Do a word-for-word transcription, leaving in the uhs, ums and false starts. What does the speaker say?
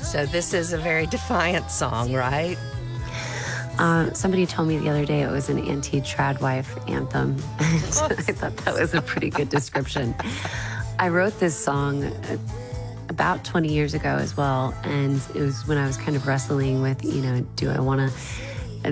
So this is a very defiant song, right? Uh, somebody told me the other day it was an anti-trad wife anthem. And I thought that was a pretty good description. I wrote this song about twenty years ago as well. And it was when I was kind of wrestling with, you know, do I want to